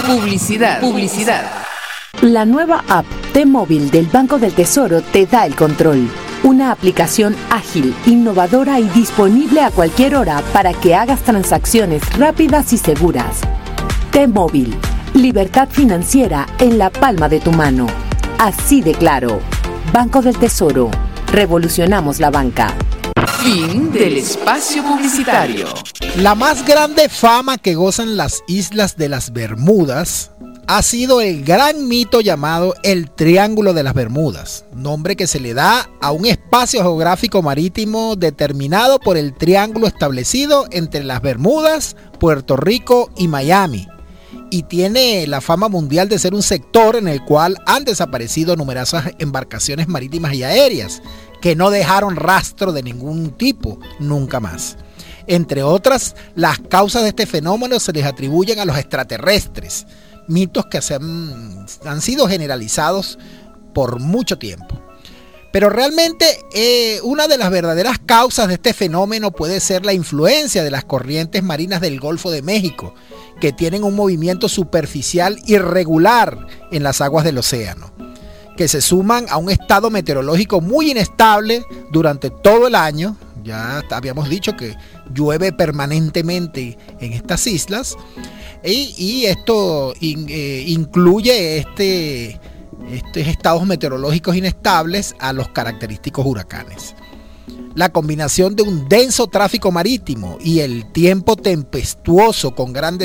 Publicidad. La nueva app T-Móvil del Banco del Tesoro te da el control. Una aplicación ágil, innovadora y disponible a cualquier hora para que hagas transacciones rápidas y seguras. T-Móvil, libertad financiera en la palma de tu mano. Así de claro. Banco del Tesoro. Revolucionamos la banca. Fin del espacio publicitario. La más grande fama que gozan las islas de las Bermudas ha sido el gran mito llamado el Triángulo de las Bermudas, nombre que se le da a un espacio geográfico marítimo determinado por el triángulo establecido entre las Bermudas, Puerto Rico y Miami, y tiene la fama mundial de ser un sector en el cual han desaparecido numerosas embarcaciones marítimas y aéreas que no dejaron rastro de ningún tipo nunca más. Entre otras, las causas de este fenómeno se les atribuyen a los extraterrestres, mitos que han sido generalizados por mucho tiempo. Pero realmente una de las verdaderas causas de este fenómeno puede ser la influencia de las corrientes marinas del Golfo de México, que tienen un movimiento superficial irregular en las aguas del océano, que se suman a un estado meteorológico muy inestable durante todo el año. Ya habíamos dicho que llueve permanentemente en estas islas y esto incluye estos estados meteorológicos inestables a los característicos huracanes. La combinación de un denso tráfico marítimo y el tiempo tempestuoso con grandes